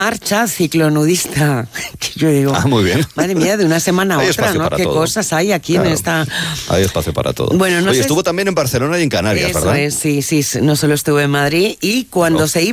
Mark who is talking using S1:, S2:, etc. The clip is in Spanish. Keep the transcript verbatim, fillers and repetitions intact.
S1: marcha ciclonudista. Que yo digo,
S2: ah, muy bien.
S1: Madre mía, de una semana a
S2: Hay
S1: otra, ¿no? Qué
S2: todo.
S1: cosas hay aquí
S2: claro,
S1: en esta...
S2: Hay espacio para todo.
S1: Bueno, no
S2: Oye,
S1: sé
S2: estuvo
S1: si...
S2: también en Barcelona y en Canarias,
S1: Eso
S2: ¿verdad?
S1: es, sí, sí, no solo estuve en Madrid y cuando oh. se iba